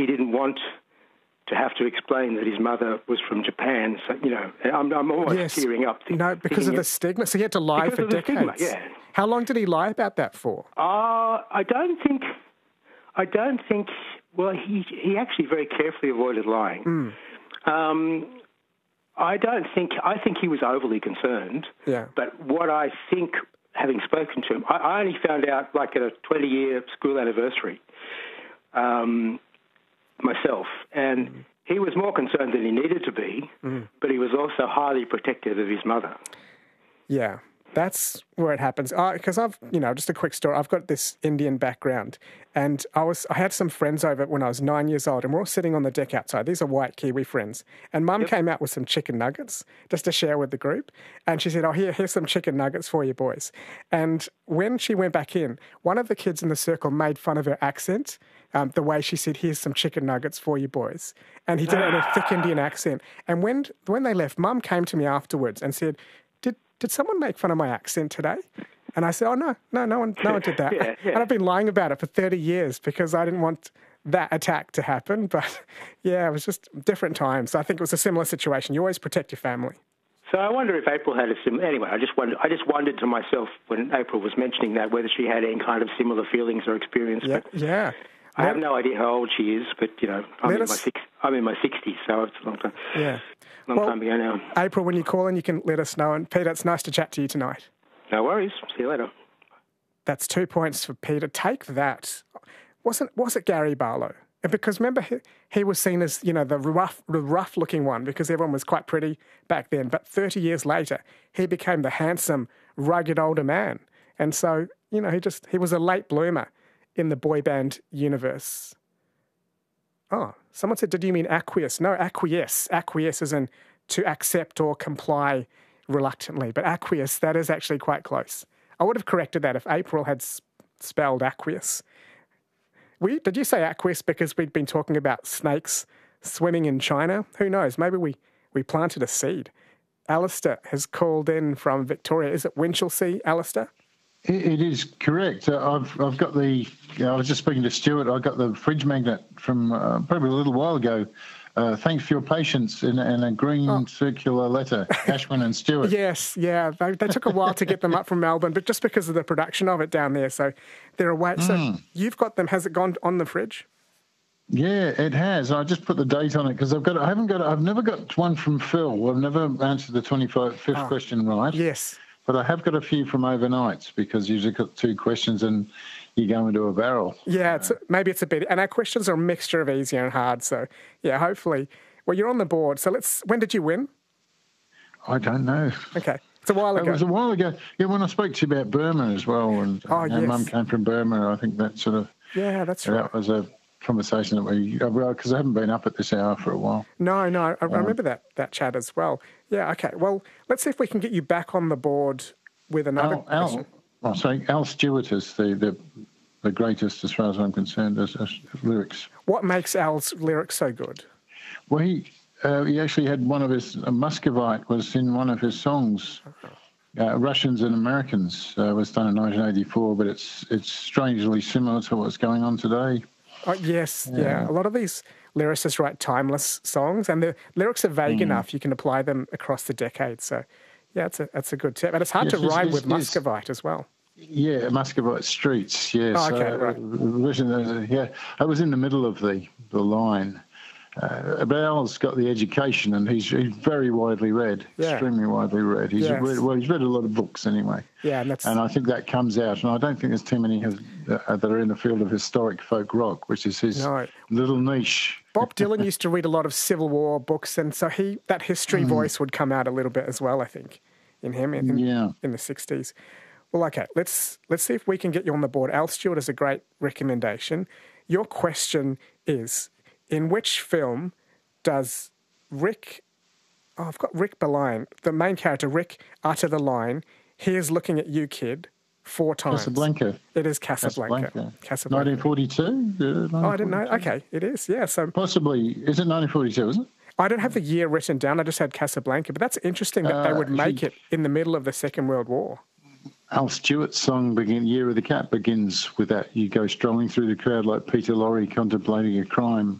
he didn't want to have to explain that his mother was from Japan. So, I'm almost tearing up. No, because of the stigma. So he had to lie for decades. Stigma, yeah. How long did he lie about that for? I don't think. Well, he actually very carefully avoided lying. I think he was overly concerned. Yeah. But what I think, having spoken to him, I only found out like at a 20-year school anniversary myself, and he was more concerned than he needed to be, but he was also highly protective of his mother. Yeah. That's where it happens. Because just a quick story. I've got this Indian background, and I had some friends over when I was 9 years old, and we're all sitting on the deck outside. These are white Kiwi friends. And Mum came out with some chicken nuggets just to share with the group. And she said, here's some chicken nuggets for you boys. And when she went back in, one of the kids in the circle made fun of her accent, the way she said, here's some chicken nuggets for you boys. And he did it in a thick Indian accent. And when they left, Mum came to me afterwards and said, did someone make fun of my accent today? And I said, oh, no one did that. Yeah. And I've been lying about it for 30 years because I didn't want that attack to happen. But, yeah, it was just different times. I think it was a similar situation. You always protect your family. So I wonder if April had a similar... Anyway, I just wondered to myself when April was mentioning that whether she had any kind of similar feelings or experience. Yeah. I have no idea how old she is, but, I'm in my 60s, so it's a long time. Yeah. Long time ago now. April, when you call in, you can let us know. And Peter, it's nice to chat to you tonight. No worries. See you later. That's 2 points for Peter. Take that. Was it Gary Barlow? And because remember, he was seen as, the rough-looking one because everyone was quite pretty back then. But 30 years later, he became the handsome, rugged older man. And so, he was a late bloomer in the boy band universe. Oh, someone said, did you mean acquiesce? No, acquiesce. Acquiesce is in to accept or comply reluctantly. But acquiesce, that is actually quite close. I would have corrected that if April had spelled acquiesce. Did you say acquiesce because we'd been talking about snakes swimming in China? Who knows? Maybe we planted a seed. Alistair has called in from Victoria. Is it Winchelsea, Alistair? It is correct. I've got I was just speaking to Stuart. I got the fridge magnet from probably a little while ago. Thanks for your patience in a green circular letter, Ashwin and Stuart. Yes, yeah. They took a while to get them up from Melbourne, but just because of the production of it down there, so they're away. So you've got them. Has it gone on the fridge? Yeah, it has. I just put the date on it because I've never got one from Phil. I've never answered the 25th question right. Yes. But I have got a few from overnights because you've usually got 2 questions and you go into a barrel. Yeah, maybe it's a bit... And our questions are a mixture of easy and hard. So, yeah, hopefully... Well, you're on the board. So when did you win? I don't know. Okay. It's a while ago. It was a while ago. Yeah, when I spoke to you about Burma as well. And yes. Mum came from Burma. I think that sort of... Yeah, that's right. That was a conversation that because I haven't been up at this hour for a while. No, I remember that chat as well. Yeah, okay. Well, let's see if we can get you back on the board with another question. Al Stewart is the greatest, as far as I'm concerned, as lyrics. What makes Al's lyrics so good? Well, he actually had one of his... Muscovite was in one of his songs. Russians and Americans was done in 1984, but it's strangely similar to what's going on today. Oh, yes, yeah. A lot of these lyricists write timeless songs, and the lyrics are vague enough. You can apply them across the decades. So, yeah, that's a good tip. And it's hard to rhyme with Muscovite as well. Yeah, Muscovite Streets, yes. Oh, okay, right. Yeah, I was in the middle of the line. But Al's got the education, and he's very widely read, extremely widely read. He's read a lot of books anyway. Yeah, and I think that comes out. And I don't think there's too many that are in the field of historic folk rock, which is his little niche. Bob Dylan used to read a lot of Civil War books, and so that history voice would come out a little bit as well, I think, in him in the 60s. Well, okay, let's see if we can get you on the board. Al Stewart is a great recommendation. Your question is, in which film does Rick... Oh, I've got Rick Beline, the main character, Rick, utter the line, "Here's looking at you, kid," 4 times? Casablanca. It is Casablanca. 1942? Oh, I didn't know. Okay, it is, yeah. So possibly. Is it 1942, isn't it? I don't have the year written down. I just had Casablanca. But that's interesting that they would make it in the middle of the Second World War. Al Stewart's song, Year of the Cat, begins with that. You go strolling through the crowd like Peter Lorre contemplating a crime.